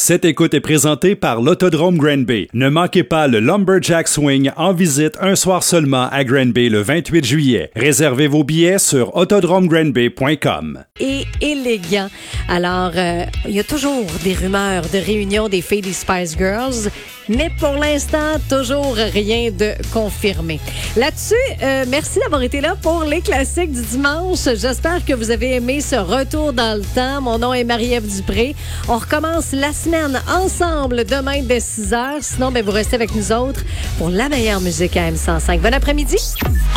Cette écoute est présentée par l'Autodrome Granby. Ne manquez pas le Lumberjack Swing en visite un soir seulement à Granby le 28 juillet. Réservez vos billets sur autodromegranby.com. Et élégant. Alors, il y a toujours des rumeurs de réunion des filles des Spice Girls, mais pour l'instant, toujours rien de confirmé. Là-dessus, merci d'avoir été là pour les classiques du dimanche. J'espère que vous avez aimé ce retour dans le temps. Mon nom est Marie-Ève Dupré. On recommence la semaine ensemble demain dès 6h. Sinon, vous restez avec nous autres pour la meilleure musique à M105. Bon après-midi.